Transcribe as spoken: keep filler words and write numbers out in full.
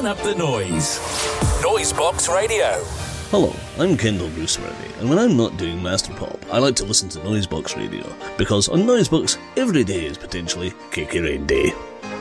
Turn up the noise. Noisebox Radio. Hello, I'm Kendall Bruce Murray, and when I'm not doing Master Pop, I like to listen to Noisebox Radio, because on Noisebox, every day is potentially Cakey Rain Day.